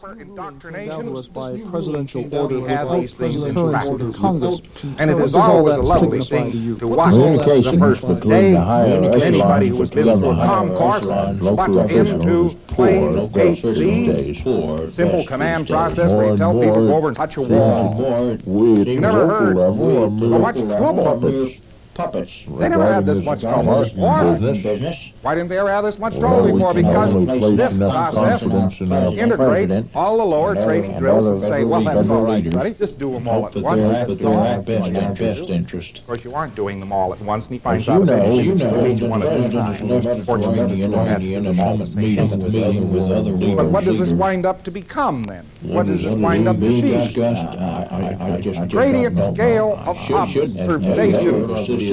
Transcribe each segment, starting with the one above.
proper indoctrination. That was by presidential order. We have these things in Congress. practice. And it is always a lovely thing to watch the first day anybody who has been through a course spots into plain HZ, simple command process where you tell people to go over and touch a wall. You never heard so much trouble. They never had this much trouble before. Why didn't they ever have this much trouble before? Because this process integrates all the lower training drills and say, well, that's all right, Freddie, just do them all at once. That's all right. Of course, you aren't doing them all at once, and he finds out eventually each one at a time. Fortunately, you don't have to do them all at the same instant. But what does this wind up to become, then? What does this wind up to be? A gradient scale of observation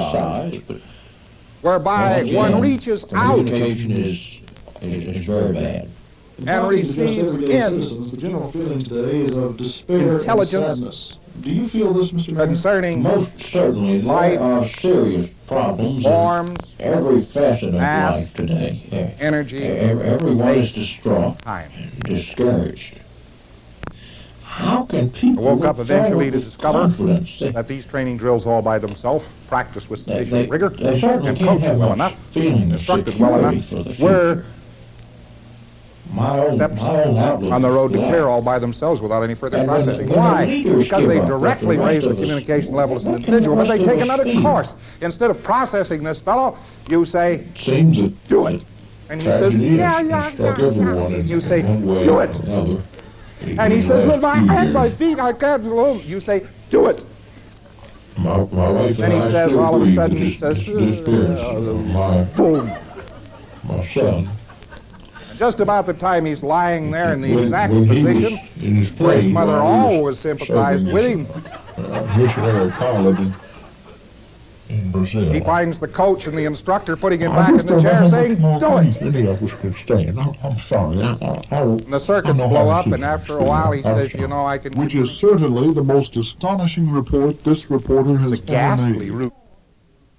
whereby one reaches out communication is very bad. And receives in The general feeling today is of despair intelligence and sadness. Do you feel this, Mr. Mayor? concerning Most certainly, there are serious problems forms, in every facet of mass, life today. energy, Everyone is distraught, time. discouraged. How can people I woke up eventually to with discover confidence that these training drills all by themselves, practiced with they sufficient rigor, certainly and can't coached have well much enough, feeling of instructed well security enough, for the were future. My own steps outlook on the road to is clear life. all by themselves without any further And when processing. the Why? leaders Because they give up, directly the rest raise the of us, communication level as an what can individual, the but they rest take of another us do? course. Instead of processing this fellow, you say, Seems that do it. And he says, yeah. struck everyone in You say, one way do or it. another. And he says, with my hand, my feet, I can't move. You say, do it. My wife Then he and I says, still all of a grieve sudden, the he says, disappearance of boom. my son. Just about the time he's lying there in the When- exact when he was position in his where his plane mother while he was always sympathized serving with as him, a missionary pilot in Brazil. he finds the coach and the instructor putting him back in the chair saying, do it. Any of us can stand. I'm sorry. And the circuits blow up, and after a while he says, you know, I can... Which is certainly the most astonishing report this reporter has It's a ever made. ghastly route.